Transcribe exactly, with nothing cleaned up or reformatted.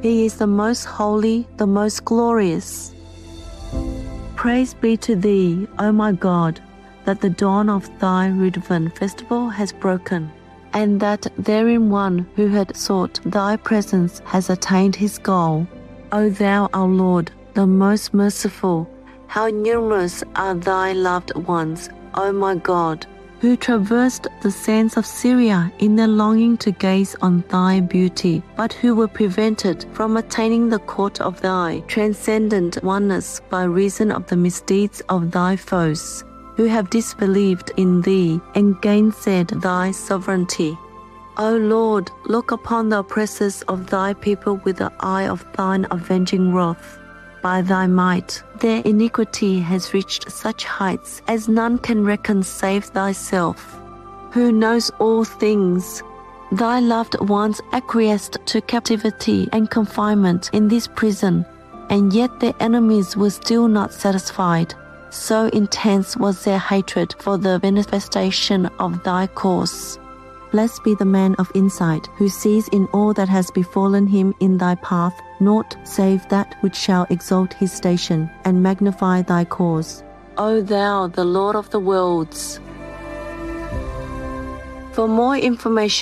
He is the most holy, the most glorious. Praise be to thee, O my God, that the dawn of thy Rudvan festival has broken, and that therein one who had sought thy presence has attained his goal. O thou, our Lord, the most merciful, how numerous are thy loved ones, O my God, who traversed the sands of Syria in their longing to gaze on thy beauty, but who were prevented from attaining the court of thy transcendent oneness by reason of the misdeeds of thy foes, who have disbelieved in thee and gainsaid thy sovereignty. O Lord, look upon the oppressors of thy people with the eye of thine avenging wrath. By thy might, their iniquity has reached such heights as none can reckon save thyself, who knows all things. Thy loved ones acquiesced to captivity and confinement in this prison, and yet their enemies were still not satisfied. So intense was their hatred for the manifestation of thy cause. Blessed be the man of insight, who sees in all that has befallen him in thy path naught save that which shall exalt his station and magnify thy cause. O thou, the Lord of the worlds! For more information